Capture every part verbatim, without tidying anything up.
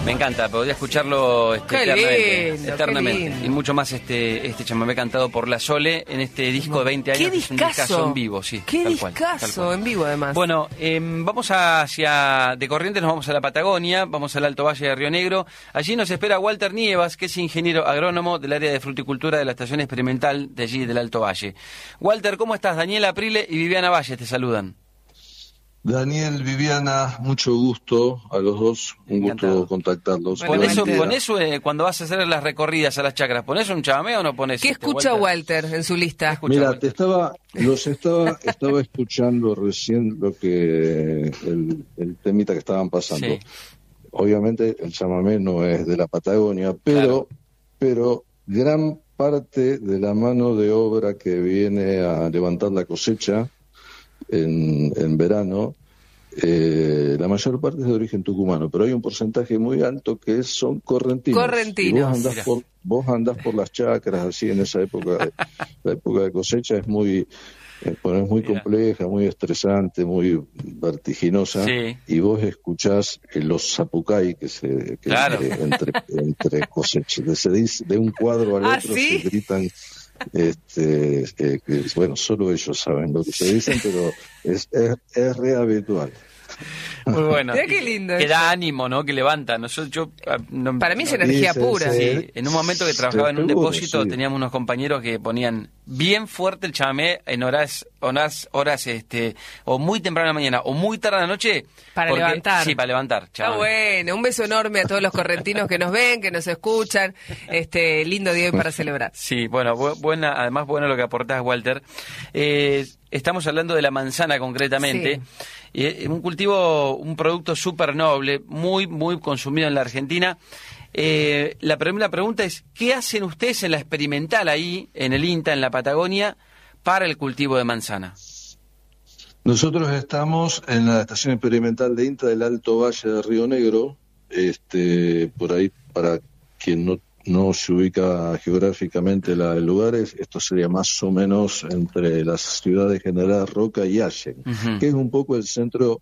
Me encanta, podría escucharlo este, Qué eternamente, lindo, eternamente. qué lindo. Y mucho más este este chamamé cantado por La Sole en este disco de veinte años. ¡Qué que es un discazo discazo! en vivo, sí. ¡Qué tal cual, tal discazo cual. en vivo, además! Bueno, eh, vamos hacia de Corrientes, nos vamos a la Patagonia, vamos al Alto Valle de Río Negro. Allí nos espera Walter Nievas, que es ingeniero agrónomo del área de fruticultura de la Estación Experimental de allí del Alto Valle. Walter, ¿cómo estás? Daniela Aprile y Viviana Valle te saludan. Daniel, Viviana, mucho gusto a los dos, un Encantado. gusto contactarlos. Bueno, ¿Ponés, Walter. ponés eh, cuando vas a hacer las recorridas a las chacras, ¿ponés un chamamé o no ponés? ¿Qué este, escucha Walter? en su lista? escucha, Mira, Walter? te estaba, los estaba, estaba escuchando recién lo que el, el temita que estaban pasando. Sí. Obviamente el chamamé no es de la Patagonia, pero, Claro. pero gran parte de la mano de obra que viene a levantar la cosecha en, en verano, eh, la mayor parte es de origen tucumano, pero hay un porcentaje muy alto que son correntinos. Correntinos. Y vos andás Mirá. por, vos andás por las chacras, así en esa época, de, la época de cosecha es muy, eh, bueno, es muy Mirá. compleja, muy estresante, muy vertiginosa, Sí. y vos escuchás eh, los zapucay que se que Claro. entre, entre, entre cosechas, se dice de un cuadro al ¿Ah, otro, sí? se gritan. Este, eh, que, bueno, solo ellos saben lo que se dicen, pero es, es, es re habitual. Muy bueno. Mirá qué lindo Que eso. da ánimo, ¿no? Que levanta. Nosotros, yo, ah, no- Para mí es no- energía sí, pura. sí, Sí, en un momento que trabajaba en un Seguro, depósito sí. teníamos unos compañeros que ponían bien fuerte el chamamé en horas, horas, horas este, o muy temprano en la mañana o muy tarde en la noche. Para porque- levantar. Sí, para levantar. Está chamamé. bueno, un beso enorme a todos los correntinos que nos ven, que nos escuchan. Este lindo día hoy para celebrar. Sí, bueno, bu- buena, además bueno lo que aportás, Walter. Eh, estamos hablando de la manzana concretamente. Eh, un cultivo, un producto súper noble, muy, muy consumido en la Argentina. Eh, la primera pregunta es, ¿qué hacen ustedes en la experimental ahí, en el INTA, en la Patagonia, para el cultivo de manzana? Nosotros estamos en la estación experimental de INTA del Alto Valle de Río Negro, este, por ahí para quien no, no se ubica geográficamente la, el lugar, es- esto sería más o menos entre las ciudades General Roca y Allen, Ujú. que es un poco el centro,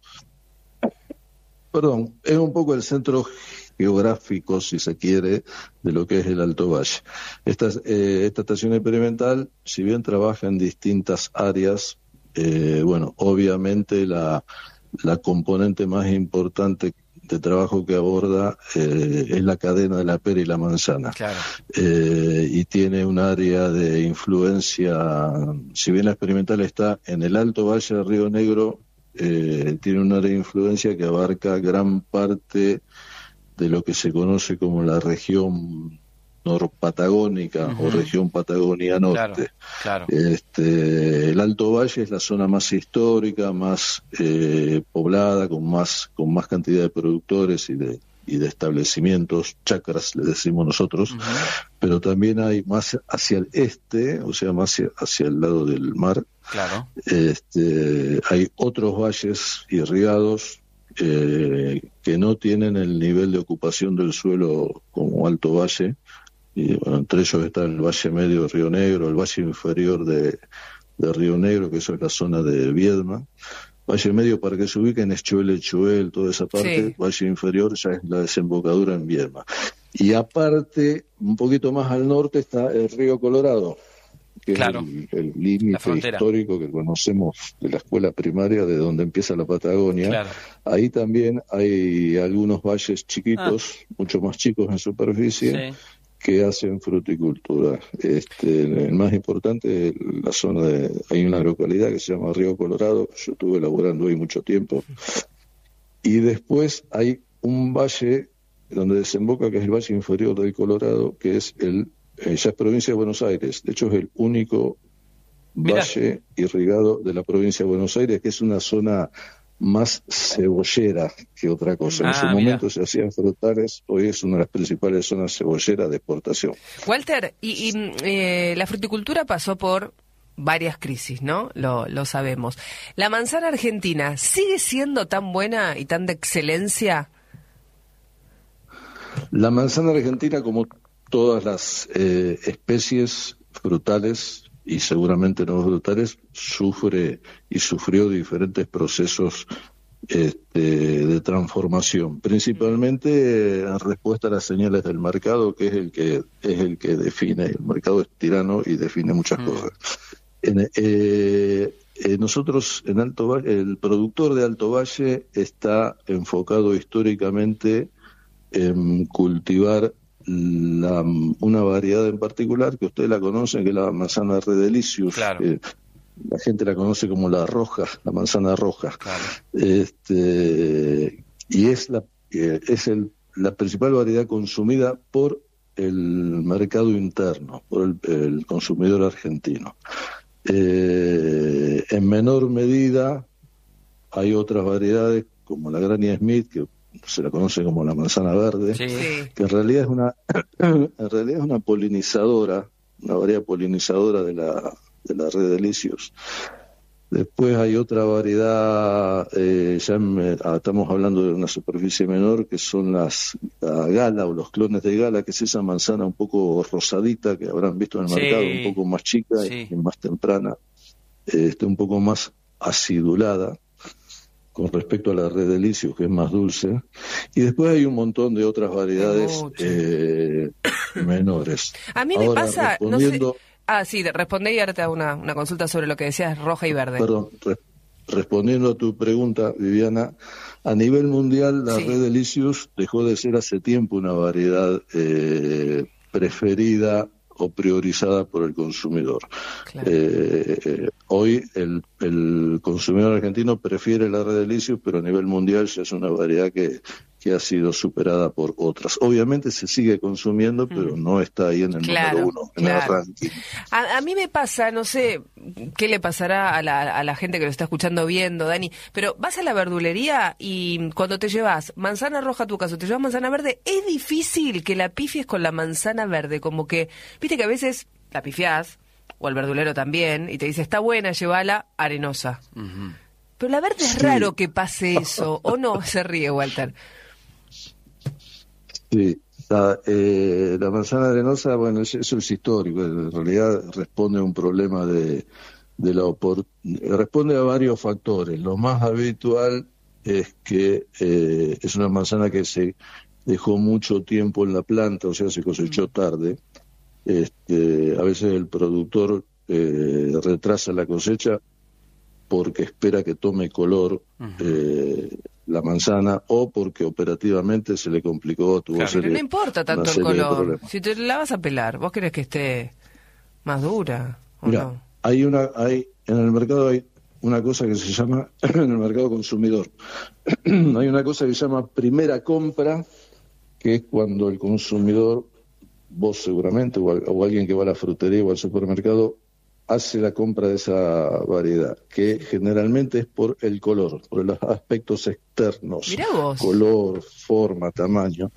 perdón, es un poco el centro geográfico, si se quiere, de lo que es el Alto Valle. Esta, eh, esta estación experimental, si bien trabaja en distintas áreas, eh, bueno, obviamente la, la componente más importante de trabajo que aborda eh, es la cadena de la pera y la manzana. Claro. Eh, y tiene un área de influencia, si bien la experimental está en el Alto Valle de Río Negro, eh, tiene un área de influencia que abarca gran parte de lo que se conoce como la región norpatagónica Ujú. o región Patagonia Norte. Claro, claro. Este, el Alto Valle es la zona más histórica, más eh, poblada, con más con más cantidad de productores y de y de establecimientos, chacras le decimos nosotros, Ujú. pero también hay más hacia el este, o sea, más hacia, hacia el lado del mar. Claro. Este, hay otros valles irrigados eh, que no tienen el nivel de ocupación del suelo como Alto Valle. Y bueno, entre ellos está el Valle Medio de Río Negro, el Valle Inferior de, de Río Negro, que eso es la zona de Viedma. Valle Medio, para que se ubiquen, es Chuel, Chuel, toda esa parte. Sí. Valle Inferior ya es la desembocadura en Viedma. Y aparte, un poquito más al norte está el Río Colorado, que Claro. es el, el La límite frontera. histórico que conocemos de la escuela primaria, de donde empieza la Patagonia. Claro. Ahí también hay algunos valles chiquitos, mucho más chicos en superficie, Sí. que hacen fruticultura. Este, el más importante, la zona de, hay una localidad que se llama Río Colorado, yo estuve laborando ahí mucho tiempo, y después hay un valle donde desemboca, que es el valle inferior del Colorado, que es el, eh, ya es provincia de Buenos Aires, de hecho es el único Mirá. valle irrigado de la provincia de Buenos Aires, que es una zona más cebollera que otra cosa. En Ah, su mirá. momento se hacían frutales, hoy es una de las principales zonas cebolleras de exportación. Walter, y, y, eh, la fruticultura pasó por varias crisis, ¿no? Lo, lo sabemos. ¿La manzana argentina sigue siendo tan buena y tan de excelencia? La manzana argentina, como todas las eh, especies frutales y seguramente no frutales, sufre y sufrió diferentes procesos este, de transformación, principalmente en respuesta a las señales del mercado, que es el que es el que define. El mercado es tirano y define muchas mm. cosas. En, eh, eh, nosotros en Alto Valle, el productor de Alto Valle está enfocado históricamente en cultivar la, una variedad en particular que ustedes la conocen, que es la manzana Redelicius. Claro. Eh, la gente la conoce como la roja, la manzana roja. Claro. Este, y es la eh, es el, la principal variedad consumida por el mercado interno, por el, el consumidor argentino. Eh, en menor medida hay otras variedades como la Granny Smith, que se la conoce como la manzana verde, sí. que en realidad es una en realidad es una polinizadora, una variedad polinizadora de la de la Redelicius. Después hay otra variedad, eh, ya me, ah, estamos hablando de una superficie menor, que son las la Gala o los clones de Gala, que es esa manzana un poco rosadita que habrán visto en el sí. mercado, un poco más chica sí. y, y más temprana, eh, este, un poco más acidulada con respecto a la Redelicius, que es más dulce. Y después hay un montón de otras variedades eh, menores. A mí Ahora, me pasa, respondiendo, no sé... Ah, sí, respondí y ahora te hago una, una consulta sobre lo que decías, roja y verde. Perdón, re, respondiendo a tu pregunta, Viviana, a nivel mundial la sí. Redelicius dejó de ser hace tiempo una variedad eh, preferida o priorizada por el consumidor. Claro. Eh, eh, hoy el, el consumidor argentino prefiere la Redelicius, pero a nivel mundial ya es una variedad que, que ha sido superada por otras. Obviamente se sigue consumiendo, pero mm. no está ahí en el claro, número uno, en claro. el ranking. A, a mí me pasa, no sé qué le pasará a la, a la gente que lo está escuchando viendo, Dani, pero vas a la verdulería y cuando te llevas manzana roja a tu caso, te llevas manzana verde, es difícil que la pifies con la manzana verde, como que, viste que a veces la pifiás, o el verdulero también, y te dice, está buena, llévala arenosa. Uh-huh. Pero la verde es sí. raro que pase eso, ¿o no? Se ríe Walter. Sí, la, eh, la manzana arenosa, bueno, eso, eso es histórico, en realidad responde a un problema de, de la opor- responde a varios factores. Lo más habitual es que eh, es una manzana que se dejó mucho tiempo en la planta, o sea, se cosechó tarde. Este, a veces el productor eh, retrasa la cosecha porque espera que tome color uh-huh. eh, la manzana, o porque operativamente se le complicó, tuvo claro, serie, no importa tanto el color, si te la vas a pelar, vos querés que esté más dura, ¿o Mirá, no? hay una, hay, en el mercado hay una cosa que se llama, en el mercado consumidor, hay una cosa que se llama primera compra, que es cuando el consumidor, vos seguramente, o, o alguien que va a la frutería o al supermercado, hace la compra de esa variedad, que generalmente es por el color, por los aspectos externos, Mirá vos. color, forma, tamaño.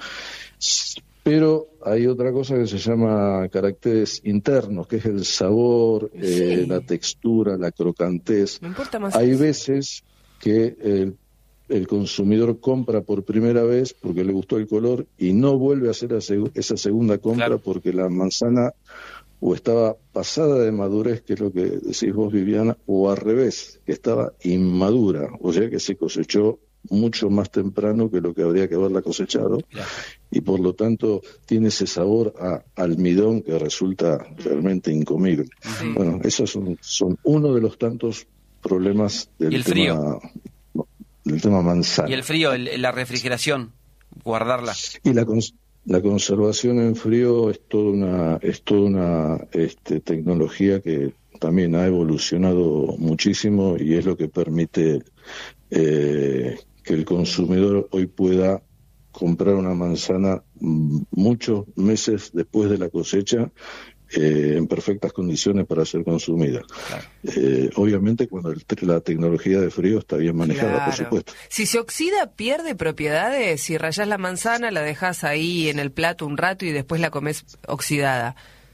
Pero hay otra cosa que se llama caracteres internos, que es el sabor, sí. eh, la textura, la crocantez. Me importa más hay eso. veces que el, el consumidor compra por primera vez porque le gustó el color y no vuelve a hacer esa segunda compra claro. porque la manzana o estaba pasada de madurez, que es lo que decís vos, Viviana, o al revés, que estaba inmadura, o sea que se cosechó mucho más temprano que lo que habría que haberla cosechado, yeah. y por lo tanto tiene ese sabor a almidón que resulta realmente incomible. Sí. Bueno, esos son, son uno de los tantos problemas del ¿Y el tema, frío? del tema manzana. ¿Y el frío, el, la refrigeración, guardarla? Y la cons- La conservación en frío es toda una es toda una este, tecnología que también ha evolucionado muchísimo y es lo que permite eh, que el consumidor hoy pueda comprar una manzana muchos meses después de la cosecha eh, en perfectas condiciones para ser consumida. Claro. Eh, obviamente cuando el, la tecnología de frío está bien manejada, claro. por supuesto. Si se oxida, pierde propiedades. Si rayás la manzana, la dejas ahí en el plato un rato y después la comes oxidada.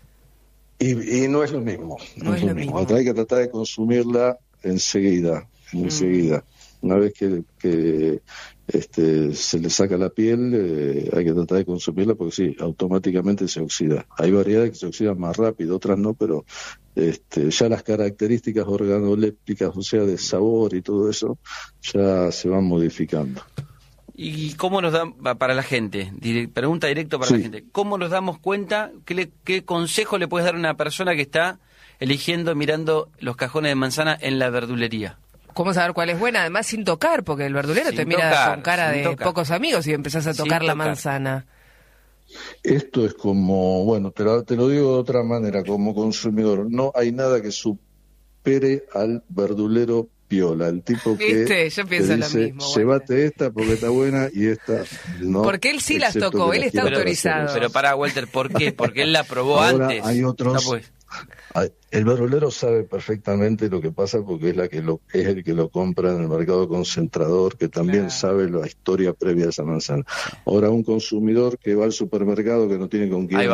Y, y no es lo mismo. No, no es lo mismo. mismo. Hay que tratar de consumirla enseguida, enseguida. Mm. Una vez que, que este, se le saca la piel, eh, hay que tratar de consumirla porque sí, automáticamente se oxida. Hay variedades que se oxidan más rápido, otras no, pero este, ya las características organolépticas, o sea, de sabor y todo eso, ya se van modificando. ¿Y cómo nos da, para la gente, dire, pregunta directo para sí. la gente, cómo nos damos cuenta, qué, le, qué consejo le puedes dar a una persona que está eligiendo, mirando los cajones de manzana en la verdulería? ¿Cómo saber cuál es buena? Además, sin tocar, porque el verdulero sin te mira tocar, con cara de tocar. pocos amigos y empezás a tocar sin la tocar. manzana. Esto es como, bueno, te lo, te lo digo de otra manera, como consumidor, no hay nada que supere al verdulero piola, el tipo que ¿Viste? Yo pienso te dice, lo mismo, llévate Walter. esta porque está buena y esta no. Porque él sí las tocó, él está autorizado. Pero para Walter, ¿por qué? Porque él la probó Ahora antes. Hay otros. No, pues. El verdulero sabe perfectamente lo que pasa porque es la que lo es el que lo compra en el mercado concentrador, que también claro. sabe la historia previa de esa manzana. Ahora un consumidor que va al supermercado que no tiene con quién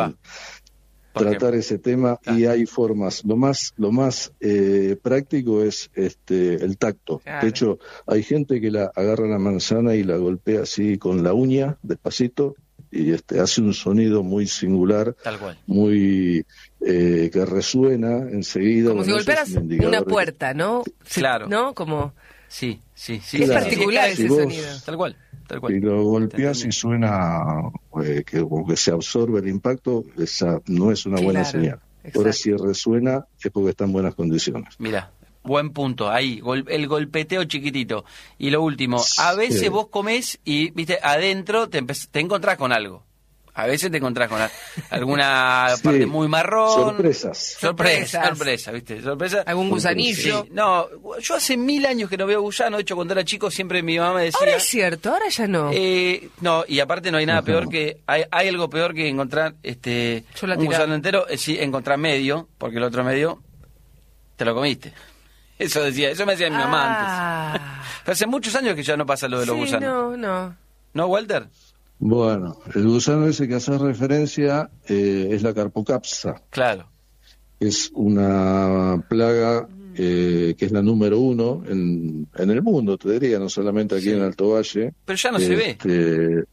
tratar ese tema claro. y hay formas. Lo más lo más eh, práctico es este el tacto. Claro. De hecho, hay gente que la agarra la manzana y la golpea así con la uña, despacito, y este hace un sonido muy singular, tal cual, muy eh, que resuena enseguida. Como bueno, si golpearas un una puerta, ¿no? Claro. ¿No? Como... Sí, sí, sí. Es claro. particular si ese vos, sonido. Tal cual, tal cual. Si lo golpeas y suena eh, que, como que se absorbe el impacto, esa no es una claro, buena señal. Exacto. Ahora si resuena es porque está en buenas condiciones. Mira. Buen punto, ahí, gol, el golpeteo chiquitito. Y lo último, a veces sí. vos comés y, viste, adentro te, te encontrás con algo. A veces te encontrás con alguna sí. parte muy marrón. Sorpresas. Sorpresa, sorpresa, ¿viste? Sorpresa. ¿Algún gusanillo? Sí. No, yo hace mil años que no veo gusano. De hecho, cuando era chico siempre mi mamá me decía... Ahora es cierto, ahora ya no. Eh, no, y aparte no hay nada peor que... Hay, hay algo peor que encontrar este un gusano entero. Es sí, encontrar medio, porque el otro medio te lo comiste. Eso decía, eso me decía mi mamá ah. antes. Pero hace muchos años que ya no pasa lo de los sí, gusanos. no, no. ¿No, Walter? Bueno, el gusano ese que hace referencia eh, es la Carpocapsa. Claro. Es una plaga eh, que es la número uno en, en el mundo, te diría, no solamente aquí sí. en Alto Valle. Pero ya no este, se ve.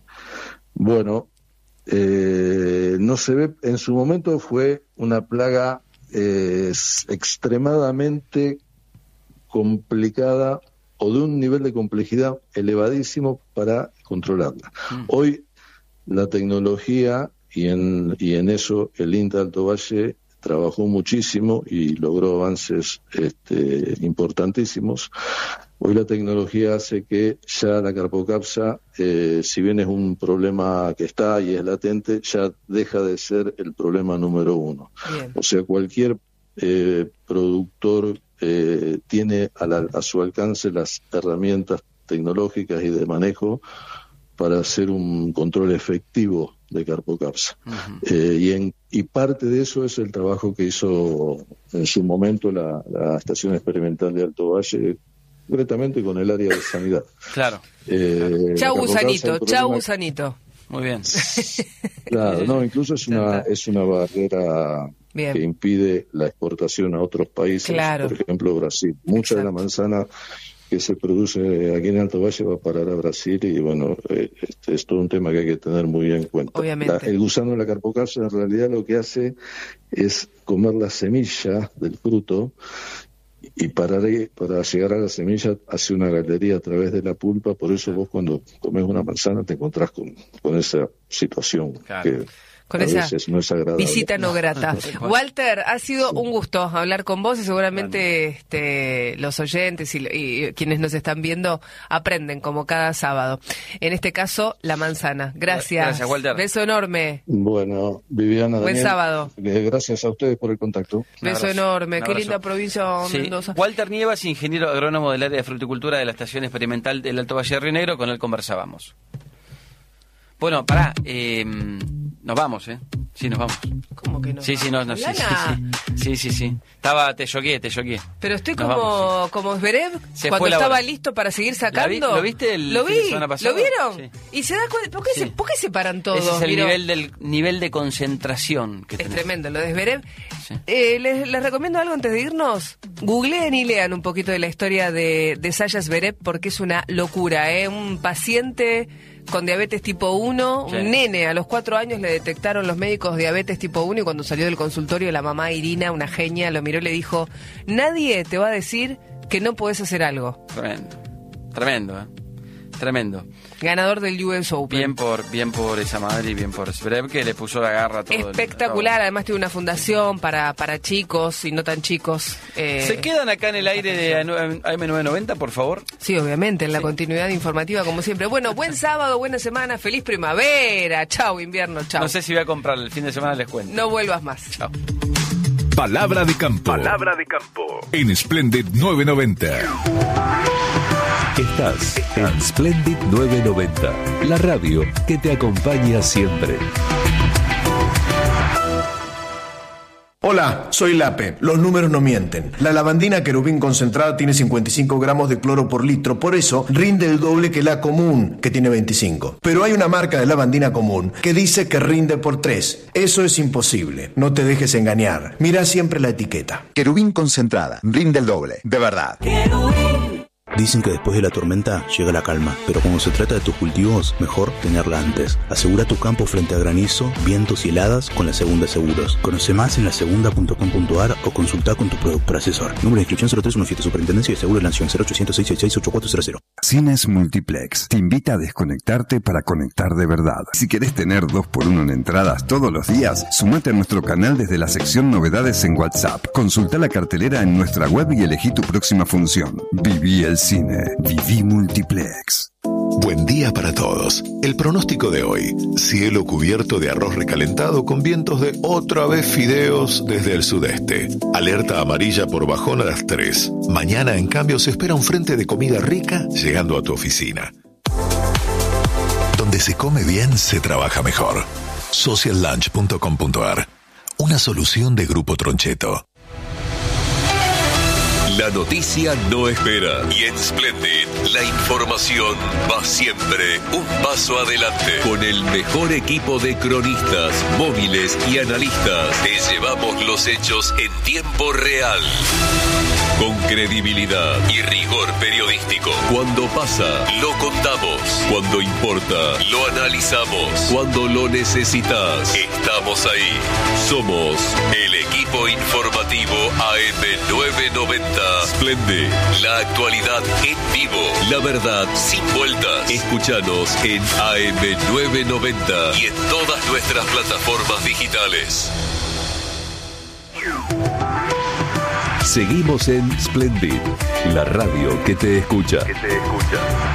Bueno, eh, no se ve, en su momento fue una plaga eh, extremadamente complicada o de un nivel de complejidad elevadísimo para controlarla. Mm. Hoy la tecnología, y en, y en eso el INTA de Alto Valle trabajó muchísimo y logró avances este, importantísimos. Hoy la tecnología hace que ya la Carpocapsa, eh, si bien es un problema que está y es latente, ya deja de ser el problema número uno. Bien. O sea, cualquier eh, productor Eh, tiene a, la, a su alcance las herramientas tecnológicas y de manejo para hacer un control efectivo de Carpocapsa. Uh-huh. eh, y, en, y parte de eso es el trabajo que hizo en su momento la, la Estación Experimental de Alto Valle, concretamente con el área de sanidad. Claro. Eh, chau gusanito, chau gusanito. Muy bien. Claro, no, incluso es una, es una barrera... Bien. que impide la exportación a otros países, claro. por ejemplo Brasil. Mucha Exacto. de la manzana que se produce aquí en Alto Valle va a parar a Brasil y bueno, eh, este es todo un tema que hay que tener muy bien en cuenta. Obviamente. La, el gusano de la Carpocapsa en realidad lo que hace es comer la semilla del fruto y para, para llegar a la semilla hace una galería a través de la pulpa, por eso vos cuando comes una manzana te encontrás con, con esa situación claro. que con esa no es visita no grata. Walter, ha sido un gusto hablar con vos y seguramente este, los oyentes y, y quienes nos están viendo aprenden como cada sábado. En este caso, la manzana. Gracias. Gracias, Walter. Beso enorme. Bueno, Viviana, Buen Daniel, sábado. Gracias a ustedes por el contacto. Beso enorme. Qué linda provincia sí. Mendoza. Walter Nievas, ingeniero agrónomo del área de fruticultura de la Estación Experimental del Alto Valle de Río Negro, con él conversábamos. Bueno, pará, eh, nos vamos, ¿eh? Sí, nos vamos. ¿Cómo que no? Sí, sí, no, no, sí, sí, sí, sí, sí, sí. Estaba, te choqué, te choqué. Pero estoy nos como, vamos, sí. como Zverev, cuando estaba hora. listo para seguir sacando. Vi, ¿Lo viste el ¿Lo vi? fin de semana pasado? ¿Lo vieron? Sí. Y se da cuenta, ¿por qué, sí. se, ¿por qué se paran todos? Ese es el Miró. nivel del nivel de concentración que Es tenés. tremendo, lo de Zverev. Sí. Eh, les, les recomiendo algo antes de irnos. Googleen y lean un poquito de la historia de, de Sasha Zverev, porque es una locura, ¿eh? Un paciente con diabetes tipo uno, Sí. un nene a los cuatro años le detectaron los médicos diabetes tipo uno y cuando salió del consultorio la mamá Irina, una genia, lo miró y le dijo, nadie te va a decir que no podés hacer algo. Tremendo, tremendo, ¿eh? Tremendo. Ganador del U S Open. Bien por bien por esa madre y bien por Zverev, que le puso la garra a todo. el- Espectacular, todo. además tiene una fundación para, para chicos y no tan chicos. Eh, ¿Se quedan acá en el aire de A M novecientos noventa, por favor? Sí, obviamente, en la Sí. continuidad informativa como siempre. Bueno, buen sábado, buena semana, feliz primavera, chau invierno, chau. No sé si voy a comprar, el fin de semana les cuento. No vuelvas más. Chao. Palabra de campo. Palabra de campo. En Splendid novecientos noventa. Estás en Splendid novecientos noventa, la radio que te acompaña siempre. Hola, soy Lape. Los números no mienten. La lavandina querubín concentrada tiene cincuenta y cinco gramos de cloro por litro, por eso rinde el doble que la común, que tiene veinticinco. Pero hay una marca de lavandina común que dice que rinde por tres. Eso es imposible. No te dejes engañar. Mira siempre la etiqueta. Querubín concentrada, rinde el doble, de verdad. Dicen que después de la tormenta llega la calma, pero cuando se trata de tus cultivos, mejor tenerla antes. Asegura tu campo frente a granizo, vientos y heladas con la Segunda Seguros. Conoce más en la segunda punto com punto a r o consulta con tu productor asesor. Número de inscripción cero tres uno siete, Superintendencia de Seguros de la Nación, cero ochocientos seis sesenta y seis, ochenta y cuatro cero cero. Cines Multiplex te invita a desconectarte para conectar de verdad. Si querés tener dos por uno en entradas todos los días, sumate a nuestro canal desde la sección Novedades en WhatsApp. Consulta la cartelera en nuestra web y elegí tu próxima función. Viví el cine. Viví Multiplex. Buen día para todos. El pronóstico de hoy: cielo cubierto de arroz recalentado con vientos de otra vez fideos desde el sudeste. Alerta amarilla por bajón a las tres. Mañana, en cambio, se espera un frente de comida rica llegando a tu oficina. Donde se come bien, se trabaja mejor. social lunch punto com punto a r. Una solución de Grupo Troncheto. La noticia no espera. Y en Splendid, la información va siempre un paso adelante. Con el mejor equipo de cronistas, móviles y analistas, te llevamos los hechos en tiempo real. Con credibilidad y rigor periodístico. Cuando pasa, lo contamos. Cuando importa, lo analizamos. Cuando lo necesitas, estamos ahí. Somos el equipo informativo A M novecientos noventa. Splendid, la actualidad en vivo. La verdad sin vueltas. Escúchanos en A M novecientos noventa y en todas nuestras plataformas digitales. Seguimos en Splendid, la radio que te escucha. Que te escucha.